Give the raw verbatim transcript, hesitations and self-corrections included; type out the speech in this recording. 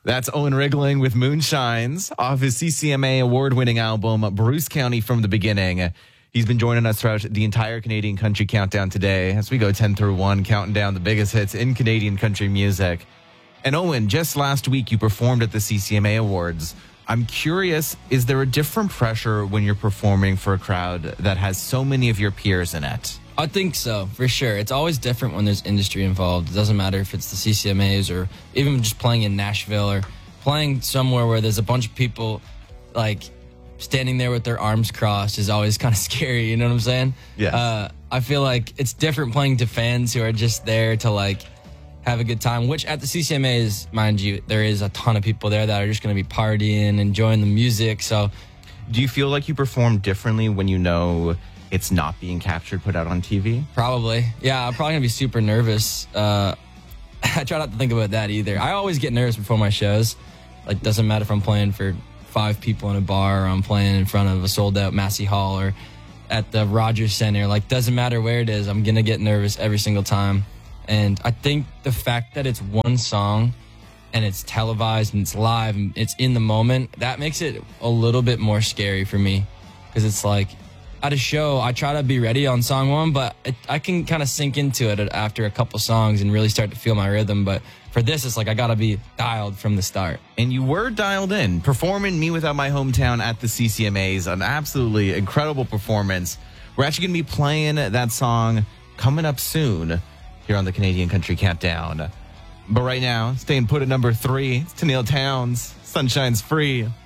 That's Owen Rigling with Moonshines off his C C M A award-winning album, Bruce County from the Beginning. He's been joining us throughout the entire Canadian Country Countdown today as we go ten through one, counting down the biggest hits in Canadian country music. And Owen, just last week you performed at the C C M A Awards. I'm curious, is there a different pressure when you're performing for a crowd that has so many of your peers in it? I think so, for sure. It's always different when there's industry involved. It doesn't matter if it's the C C M As or even just playing in Nashville or playing somewhere where there's a bunch of people, like, standing there with their arms crossed is always kind of scary, you know what I'm saying? Yeah. Uh, I feel like it's different playing to fans who are just there to, like, have a good time, which at the C C M As, mind you, there is a ton of people there that are just going to be partying, enjoying the music, so... Do you feel like you perform differently when you know it's not being captured, put out on T V? Probably. Yeah, I'm probably going to be super nervous. Uh, I try not to think about that either. I always get nervous before my shows. Like, doesn't matter if I'm playing for five people in a bar or I'm playing in front of a sold-out Massey Hall or at the Rogers Center. Like, doesn't matter where it is. I'm going to get nervous every single time. And I think the fact that it's one song and it's televised and it's live and it's in the moment, that makes it a little bit more scary for me. Because it's like, at a show, I try to be ready on song one, but it, I can kind of sink into it after a couple songs and really start to feel my rhythm. But for this, it's like I got to be dialed from the start. And you were dialed in, performing Me Without My Hometown at the C C M As, an absolutely incredible performance. We're actually going to be playing that song coming up soon here on the Canadian Country Countdown. But right now, staying put at number three, it's Tenille Townes, Sunshine's Free.